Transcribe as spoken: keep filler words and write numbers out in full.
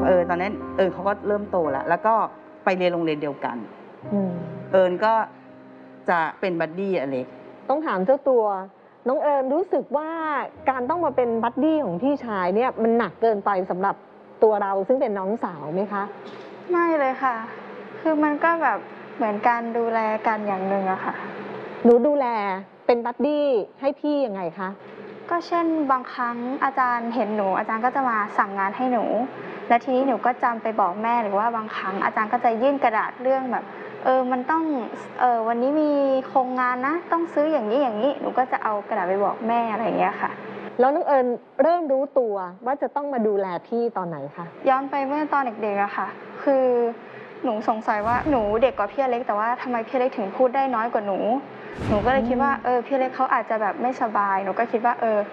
เออตอนนั้นเอิญเขาก็เริ่มโตแล้วแล้วก็ไปเรียนโรงเรียนเดียวกันเอิญก็จะเป็นบัดดี้อเล็กต้องถามเจ้าตัวน้องเอิญรู้สึกว่าการต้องมาเป็นบัดดี้ของพี่ชายเนี่ยมันหนักเกินไปสำหรับตัวเราซึ่งเป็นน้องสาวไหมคะไม่เลยค่ะคือมันก็แบบเหมือนการดูแลกันอย่างหนึ่งอะค่ะหนูดูแลเป็นบัดดี้ให้พี่ยังไงคะก็เช่นบางครั้งอาจารย์เห็นหนูอาจารย์ก็จะมาสั่งงานให้หนูและทีนี้หนูก็จำไปบอกแม่หรือว่าบางครั้งอาจารย์ก็จะยื่นกระดาษเรื่องแบบเออมันต้องเออวันนี้มีโครงงานนะต้องซื้ออย่างนี้อย่างนี้หนูก็จะเอากระดาษไปบอกแม่อะไรอย่างเงี้ยค่ะแล้วน้องเอิญเริ่มรู้ตัวว่าจะต้องมาดูแลพี่ตอนไหนคะย้อนไปเมื่อตอนเด็กๆอะค่ะคือหนูสงสัยว่าหนูเด็กกว่าพี่เล็กแต่ว่าทำไมพี่เล็กถึงพูดได้น้อยกว่าหนูหนูก็เลยคิดว่าเออพี่เล็กเขาอาจจะแบบไม่สบายหนูก็คิดว่าเออ